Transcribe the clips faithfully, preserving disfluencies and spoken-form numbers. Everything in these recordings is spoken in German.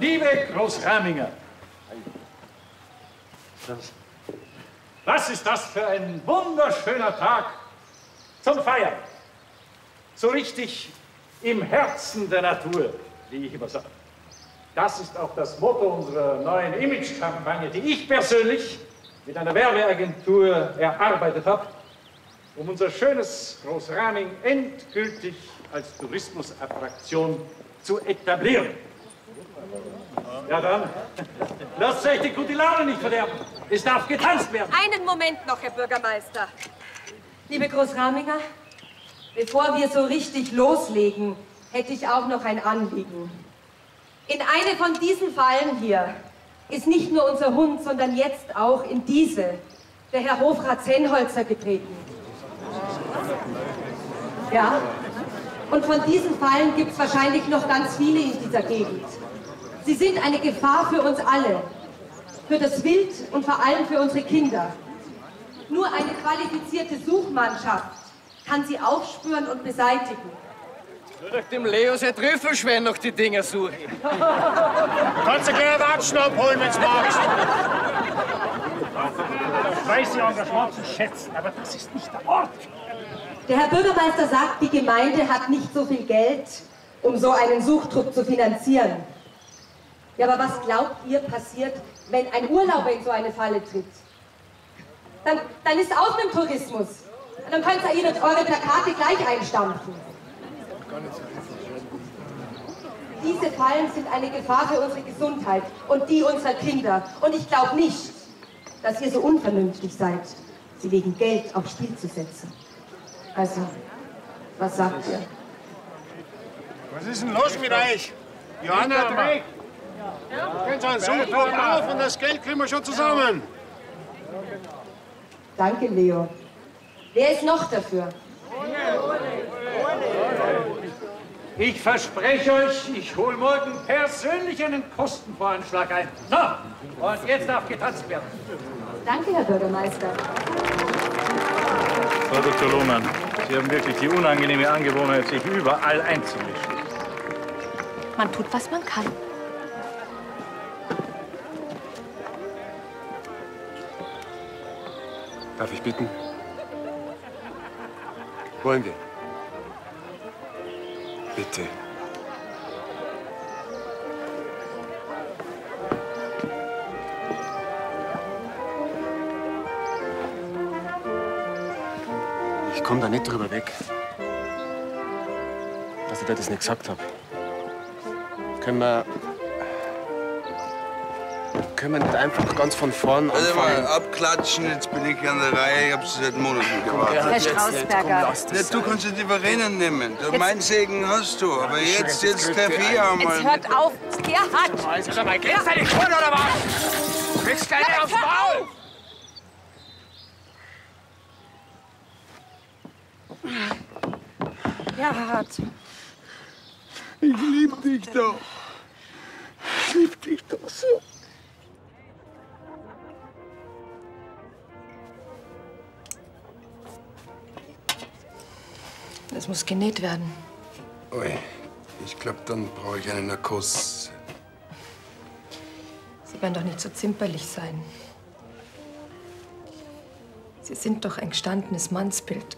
Liebe Großraminger, was ist das für ein wunderschöner Tag zum Feiern? So richtig im Herzen der Natur, wie ich immer sage. Das ist auch das Motto unserer neuen Image-Kampagne, die ich persönlich mit einer Werbeagentur erarbeitet habe, um unser schönes Großraming endgültig als Tourismusattraktion zu etablieren. Ja dann, lasst euch die gute Laune nicht verderben. Es darf getanzt werden. Einen Moment noch, Herr Bürgermeister. Liebe Großraminger, bevor wir so richtig loslegen, hätte ich auch noch ein Anliegen. In eine von diesen Fallen hier ist nicht nur unser Hund, sondern jetzt auch in diese der Herr Hofrat Sennholzer getreten. Ja, und von diesen Fallen gibt es wahrscheinlich noch ganz viele in dieser Gegend. Sie sind eine Gefahr für uns alle, für das Wild und vor allem für unsere Kinder. Nur eine qualifizierte Suchmannschaft kann sie aufspüren und beseitigen. Nur durch dem Leo sein Trüffelschwein noch die Dinger suchen. Du kannst ja gleich Watschen abholen, wenn's magst. Ich weiß, Ihr Engagement zu schätzen, aber das ist nicht der Ort. Der Herr Bürgermeister sagt, die Gemeinde hat nicht so viel Geld, um so einen Suchtrupp zu finanzieren. Ja, aber was glaubt ihr passiert, wenn ein Urlauber in so eine Falle tritt? Dann, dann ist aus mit dem Tourismus. Und dann könnt ihr eure Plakate gleich einstampfen. Diese Fallen sind eine Gefahr für unsere Gesundheit und die unserer Kinder. Und ich glaube nicht, dass ihr so unvernünftig seid, sie wegen Geld aufs Spiel zu setzen. Also, was sagt ihr? Was ist denn los mit euch? Johanna Dreck! Wir können so einen Suchtrupp auf und das Geld kriegen wir schon zusammen. Danke, Leo. Wer ist noch dafür? Ich verspreche euch, ich hole morgen persönlich einen Kostenvoranschlag ein. So, und jetzt darf getanzt werden. Danke, Herr Bürgermeister. Frau Doktor Lohmann, Sie haben wirklich die unangenehme Angewohnheit, sich überall einzumischen. Man tut, was man kann. Darf ich bitten? Wollen wir? Bitte. Ich komme da nicht drüber weg, dass ich dir das nicht gesagt habe. Können wir... Können wir nicht einfach ganz von vorn anfangen? Warte mal, abklatschen, jetzt bin ich an der Reihe, ich hab sie seit Monaten gewartet. Herr Strausberger. Ja, du kannst die Verenen nehmen. Du, mein Segen hast du, aber jetzt, jetzt darf ich auch mal. Jetzt hört auf, Gerhard! Also, sag mal, kriegst du nicht voll oder was? Du kriegst gleich aufs Maul! Gerhard. Ich lieb dich doch. Ich lieb dich doch so. Das muss genäht werden. Ui, ich glaube, dann brauche ich eine Narkose. Sie werden doch nicht so zimperlich sein. Sie sind doch ein gestandenes Mannsbild.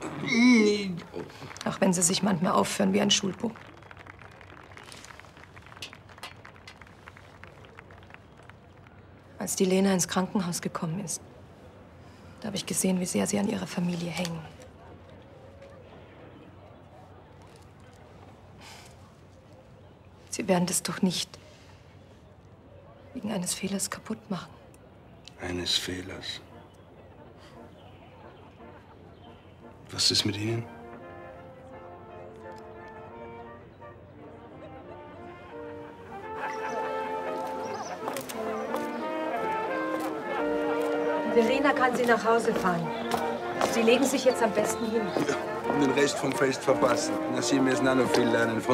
Auch wenn Sie sich manchmal aufführen wie ein Schulbub. Als die Lena ins Krankenhaus gekommen ist, da habe ich gesehen, wie sehr Sie an ihrer Familie hängen. Sie werden das doch nicht wegen eines Fehlers kaputt machen. Eines Fehlers? Was ist mit Ihnen? Verena kann Sie nach Hause fahren. Sie legen sich jetzt am besten hin. Ja, und den Rest vom Fest verpassen. Na, Sie müssen auch noch viel lernen von